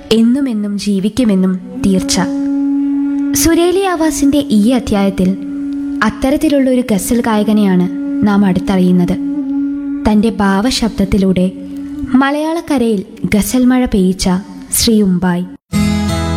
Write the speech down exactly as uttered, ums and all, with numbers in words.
എന്നുമെന്നും ജീവിക്കുമെന്നും തീർച്ച. സുരേലി ആവാസിൻ്റെ ഈ അധ്യായത്തിൽ അത്തരത്തിലുള്ള ഒരു ഗസൽ ഗായകനെയാണ് നാം അടുത്തറിയുന്നത്. തൻ്റെ ഭാവശബ്ദത്തിലൂടെ മലയാളക്കരയിൽ ഗസൽ മഴ പെയ്യിച്ച ശ്രീ ഉമ്പായി.